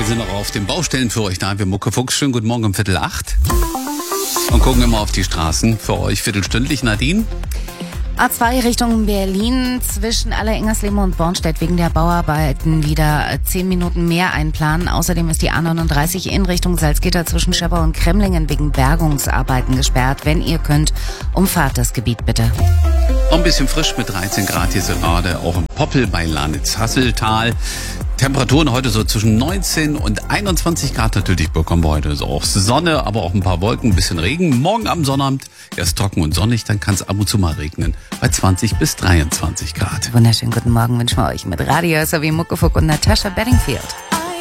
sind auch auf den Baustellen für euch da. Wir Muckefuchs, schönen guten Morgen um 7:45. Und gucken immer auf die Straßen. Für euch viertelstündlich, Nadine. A2 Richtung Berlin zwischen Aller-Ingersleben und Bornstedt wegen der Bauarbeiten wieder 10 Minuten mehr einplanen. Außerdem ist die A39 in Richtung Salzgitter zwischen Scheppau und Kremlingen wegen Bergungsarbeiten gesperrt. Wenn ihr könnt, umfahrt das Gebiet bitte. Ein bisschen frisch mit 13 Grad hier sind gerade auch im Poppel bei Lanitz-Hasseltal. Temperaturen heute so zwischen 19 und 21 Grad natürlich bekommen wir heute. So auch Sonne, aber auch ein paar Wolken, ein bisschen Regen. Morgen am Sonnabend erst trocken und sonnig, dann kann es ab und zu mal regnen. Bei 20 bis 23 Grad. Wunderschönen guten Morgen wünschen wir euch mit Radio sowie Muckefuck und Natascha Bedingfield.